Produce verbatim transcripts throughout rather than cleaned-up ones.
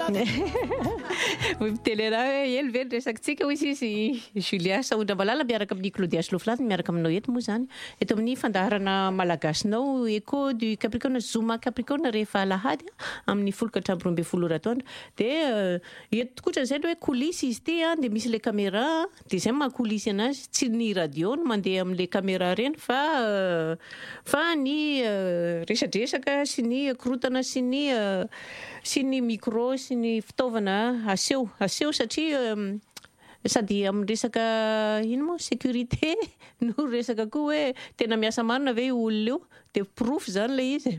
Telera ely ve resakitsika hoy izy Julia Saondra Malala miaraka amin'ny Claudia Sloflat miaraka aminao eto moa zany eto amin'ny fandaharana malagasinao Echo du Capricorne Zoma Capricorne rehefa Alahady amin'ny folo ka hatramin'ny roa ambin'ny folo oratoandro dia eto kotra zay hoe coulisses izy ty a dia misy le caméra dia zay maha coulisses anazy tsy ny radio no mandeha amin'le caméra reny fa fa ny resadresaka sy ny korotana sy ny sy ny micro sy ny fitaovana aseho aseho satria sady amin'ny resaka ino moa sécurité no resaka koa hoe tena miasa marina ve io olona io dia proof zany le izy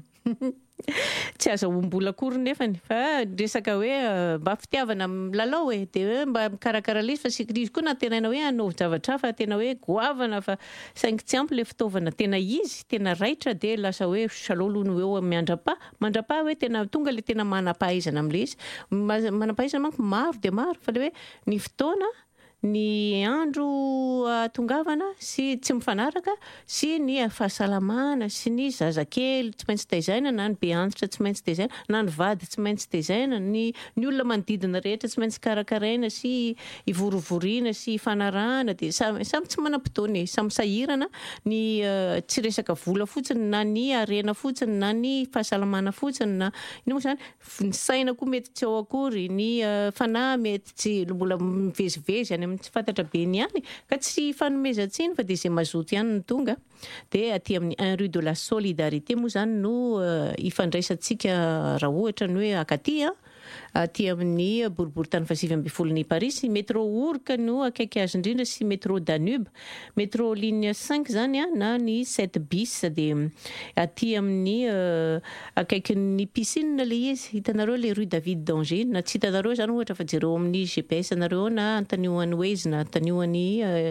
tsy aza ombola akory nefany fa resaka hoe mba fitiavana milalao e dia mba mikarakara le izy fa sikrizy koa na tenaina hoe hanao zavatra fa tena hoe goavana fa saingy tsy ampy le fitaovana tena izy tena raitra dia lasa hoe salolo no eo miandra-pa mandra-pa hoe tena tonga le tena manam-pahaizana amin'le izy manam-pahaizana manko maro dia maro fa le hoe ny fotoana ny andro tongavana sy tsy mifanaraka sy ny fahasalamana sy ny zazakely tsy maintsy tezaina na ny be antitra tsy maintsy tezaina na ny vady tsy maintsy tezaina ny ny olona manodidina rehetra tsy maintsy karakaraina sy ivorovoriana sy fanarahana dia samy samy tsy manam-potoana samy sahirana ny tsy resaka vola fotsiny na ny arena fotsiny na ny fahasalamana fotsiny na ino moa zany ny saina koa mety tsy ao akory ny fanahy mety tsy mbola mivezivezy any tsy fantatra be ny ihany ka tsy fanomezantsiny fa dia izay mazoto ihany ny tonga dia aty amin'ny un rue de la solidarité moa zany no ifandraisantsika raha ohatra ny hoe akaty aty amin'ny boribory tany fasivy ambin'ny folo ny Paris métro Orca no akaiky azy indrindra sy métro Danube métro ligne cinq zany a na ny sept bis dia aty amin'ny akaiky ny piscine le izy hitanareo le rue David Danger na tsy hitanareo zany ohatra fa jereo amin'ny G P S nareo na antanioan'ny Waze na antanioan'ny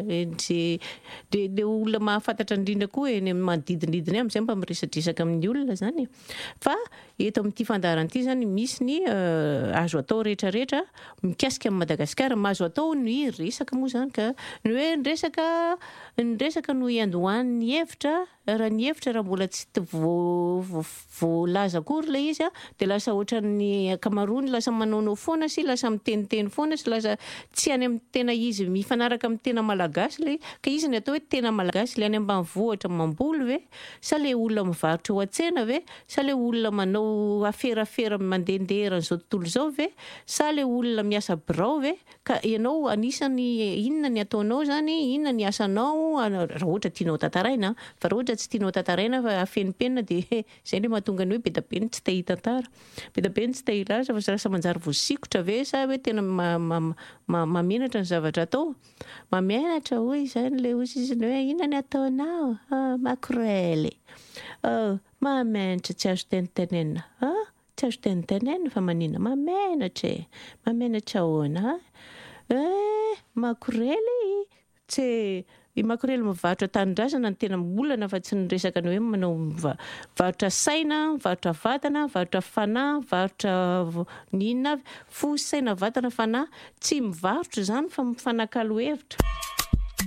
dia olona mahafantatra indrindra koa eny manodidinidiny amin'izay mba miresadresaka amin'ny olona zany fa eto amin'ity fandaharan'ity zany misy ny azo atao rehetra rehetra mikasika amin'ny Madagasikara mazo atao ny resaka moa zany ka ny hoe ny resaka ny resaka no iandohan'ny hevitra raha ny hevitra raha mbola tsy voalaza akory le izy a dia lasa ohatran'ny akamarony lasa manaonao foana sy lasa miteniteny foana sy lasa tsy any amin'ny tena izy mifanaraka amin'ny tena malagasy le ka izy ny atao hoe tena malagasy le any ambanivohitra mamboly ve sa le olona mivarotra eo an-tsena ve sa le olona manao aferafera mandehandeha eran'izao tontolo izao ve sa le olona miasa birao ve ka ianao anisany inona ny ataonao zany inona ny asanao raha ohatra tianao tantaraina fa raha ohatra tsy tianao tantaraina fa afenimpenina dia izay le mahatonga ny hoe be da be ny tsy te hitantara be da be ny tsy te hilaza fa lasa manjary voasikotra ve sa hoe tena mamenatra ny zavatra atao mamenatra hoy izany le hozy izy ny hoe inona ny ataonao makorely mamenatra tsy azo tenitenena tsy azo tenitenena fa manina mamenatra e mamenatra ahoana eh makorely tsy i makorely mivarotra tanindrazana ny tena olana fa tsy niresaka ny hoe manao mivarotra saina mivarotra vatana mivarotra fanahy mivarotra ninona avy fo saina vatana fanahy tsy mivarotra zany fa mifanakalo hevitra